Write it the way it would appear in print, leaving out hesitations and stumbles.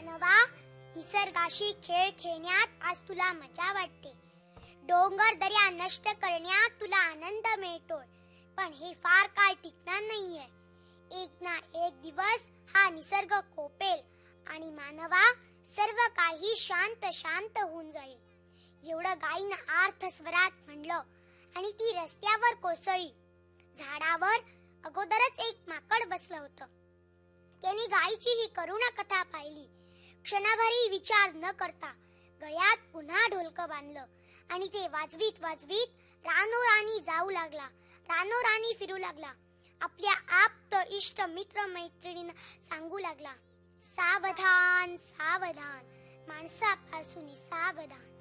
मानवा, निसर्गाशी खेळ खेळण्यात आज तुला मजा वाटते. डोंगर दर्या नष्ट करण्यात तुला आनंद मिळतोय. पण हे फार काळ टिकणार नाहीये. एक ना एक दिवस हा निसर्ग कोपेल आणि मानवा, सर्व काही शांत शांत होऊन जाईल. एवढं गायीनं आर्त स्वरात म्हणलं आणि ती रस्त्यावर कोसळली. झाडावर अगोदरच एक माकड बसलं होतं. त्याने गायीची ही करुण कथा पाहिली. क्षणभरही विचार न करता गळ्यात पुन्हा ढोलकं बांधलं आणि ते वाजवीत वाजवीत रानोराणी जाऊ लागला. रानोराणी फिरू लागला. आपल्या आप्त इष्ट मित्र मैत्रिणींना सांगू लागला, सावधान सावधान, माणसापासून सावधान.